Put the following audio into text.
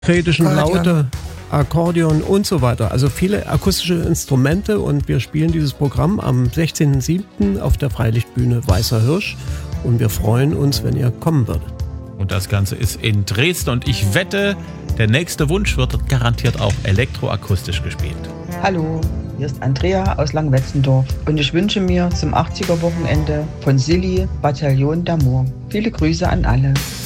kretischen Laute, Akkordeon und so weiter. Also viele akustische Instrumente und wir spielen dieses Programm am 16.07. auf der Freilichtbühne Weißer Hirsch und wir freuen uns, wenn ihr kommen würdet. Und das Ganze ist in Dresden und ich wette, der nächste Wunsch wird garantiert auch elektroakustisch gespielt. Hallo, hier ist Andrea aus Langwetzendorf und ich wünsche mir zum 80er-Wochenende von Silly Bataillon d'Amour. Viele Grüße an alle.